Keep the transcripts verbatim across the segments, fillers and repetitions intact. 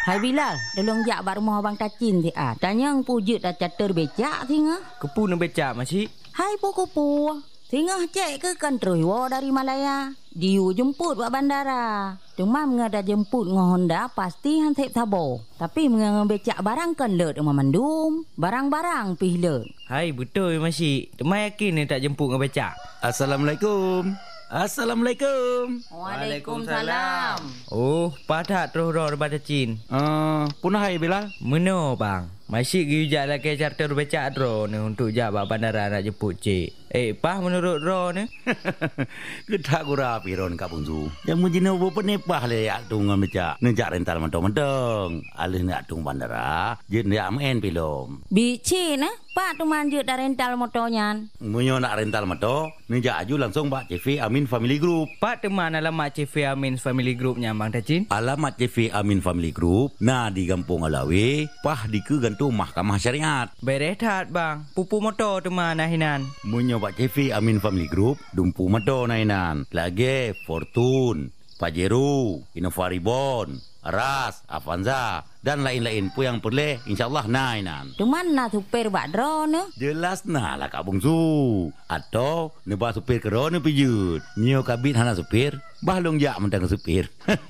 Hai Bilal, tolong jak bak rumah abang Tacin ti ah. Tanya ang pujut dah catur becak tinga. Kepu nak becak masih? Hai puku-pu. Tinga cek ke kan terus wa dari Malaya. Diu jemput buat bandara. Cuma mengada jemput dengan Honda pasti hansip sabo. Tapi mengada becak barang kan let dengan mandum. Barang-barang pih let. Hai betul masih. Temai yakin ni tak jemput dengan becak. Assalamualaikum. Assalamualaikum. Waalaikumsalam. Oh, padat terus roh daripada Cin. Uh, punah hai Bilal. Meno bang. Masih gijak lagi charter becak ro ni untuk jak bak bandara nak jemput cik. Eh, pah menurut ro ni? Kita gura piron ka Bungsu. Yang menjina bo penepah le yak tung becak. Nejak rental mentong-mentong. Alih nak tung bandara, je nak main pilom. Bici nah, pak tu manjut dah rental motornya. Munyo nak rental motor, nejak aju langsung Pak C V Amin Family Group. Pak teman alamat C V Amin Family Group nya Bang Tacin. Alamat C V Amin Family Group nah di Kampung Alawi, pah di ke gantung Mahkamah Syariat. Berehat bang, pupu motor teman nahinan. Munyo Pak C V Amin Family Group, dumpu motor nahinan. Lagi Fortune, Pajero, Innova Reborn, Aras, Avanza dan lain-lain pun yang perlu insyaAllah nahinan. Tu mana supir bak dro ni? Jelas nah lah Kak Bungsu. Atau nebah supir kero ni pijut. Nyo kabit hana supir, bahlong jak mentang supir.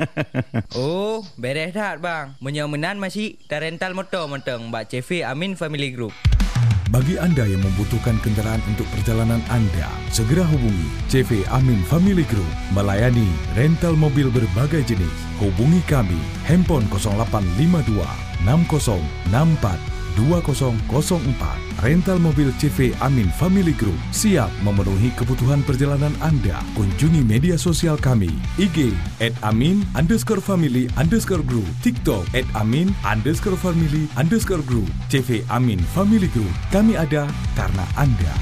Oh, berehat bang. Menyomenan masih dah rental motor mentang Mbak C V Amin Family Group. Bagi anda yang membutuhkan kenderaan untuk perjalanan anda, segera hubungi C V Amin Family Group melayani rental mobil berbagai jenis. Hubungi kami handphone kosong lapan lima dua enam kosong enam empat dua kosong kosong empat. Rental mobil C V Amin Family Group siap memenuhi kebutuhan perjalanan anda. Kunjungi media sosial kami I G at amin underscore family underscore group, TikTok at amin underscore family underscore group. C V Amin Family Group, kami ada karena anda.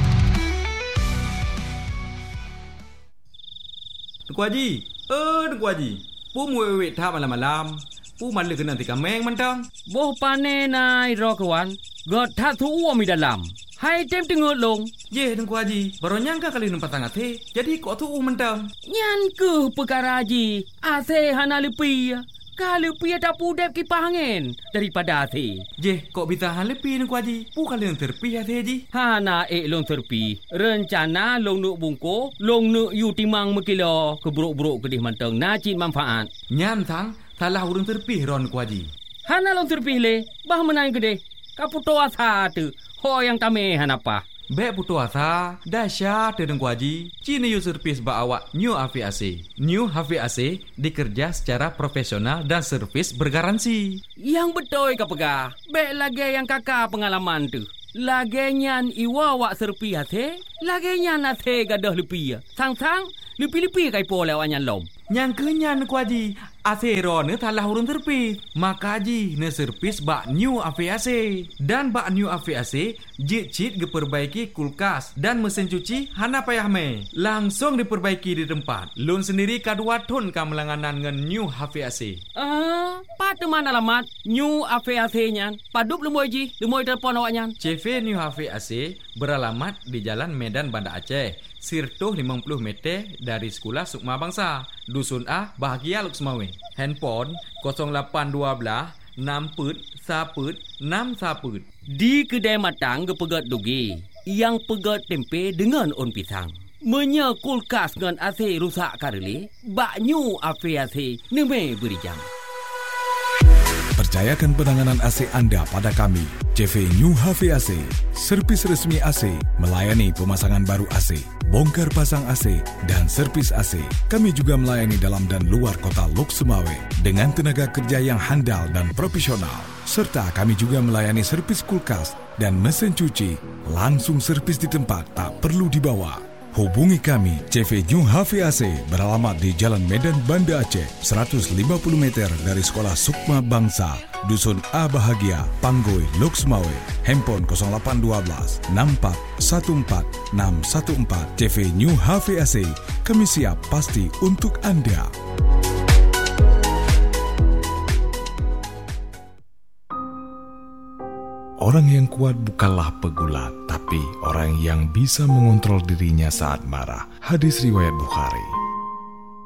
Tuku Haji, eh Tuku Haji, pu muwewek tak malam-malam. Pu malu kena tika meng mentang. Boh pane nai ro kawan. God tak tu uam di dalam. Hai tem tengok long. Ye Tuku Haji, baru nyangka kali numpat tangat he. Jadi kok tu uam mentang. Nyan ke perkara Haji. Ase hana lepi. Kalau lepi tak pudep kipah angin daripada ase. Je, kok bisa han lepi Tuku Haji. Pu kali yang terpi ase Haji. Hana ek long terpi. Rencana long nuk bungko, long nuk yu timang mekilo keburuk-buruk kedih mentang najib manfaat. Nyan sang salah urang terpih ron Tuku Haji. Hana long terpih le, bah menang gede. Kaputo asa tu, ho yang tame hanapa. Bek putu asa, dahsyat Tuku Haji. Cina yu servis ba awak New H V A C. New H V A C dikerja secara profesional dan servis bergaransi. Yang betul ka pegah. Bek lagi yang kakak pengalaman tu. Lagi nyan iwa wak serpi hati, lagi nyan hati gadah lepi. Sang-sang, lepi-lepi kai po lewat nyan lom. Yang kenyan Tuku Haji, asero ne talah urun terpis. Maka Haji ne servis bak New H V A C. Dan bak New H V A C, jit-jit diperbaiki kulkas dan mesin cuci hana payah me. Langsung diperbaiki di tempat. Lun sendiri kadua ton ka melanganan dengan New H V A C. Ah, pat mana alamat New H V A C nyan? Padup lemoy Ji, lemoy telefon awak nyan. C V New H V A C beralamat di Jalan Medan Banda Aceh. Sirtuh lima puluh meter dari Sekolah Sukma Bangsa. Dusun A, Bahagia Luksmawe. Handphone kosong lapan dua belas enam put saput enam saput. Di kedai matang ke pegat dugi. Yang pegat tempe dengan on pisang. Menya kulkas dengan A C rusak kareli. Bak New H V A C neme beri jam. Percayakan penanganan A C anda pada kami. C V New H V A C, servis resmi A C, melayani pemasangan baru A C, bongkar pasang A C dan servis A C. Kami juga melayani dalam dan luar kota Lok Sumawe dengan tenaga kerja yang handal dan profesional. Serta kami juga melayani servis kulkas dan mesin cuci. Langsung servis di tempat, tak perlu dibawa. Hubungi kami, C V New H V A C beralamat di Jalan Medan Banda Aceh, seratus lima puluh meter dari Sekolah Sukma Bangsa, Dusun A Bahagia, Panggoi, Lok Sumawe. Handphone kosong lapan dua belas enam empat satu empat enam satu empat. C V New H V A C, kami siap pasti untuk anda. Orang yang kuat bukanlah pegulat, tapi orang yang bisa mengontrol dirinya saat marah. Hadis riwayat Bukhari.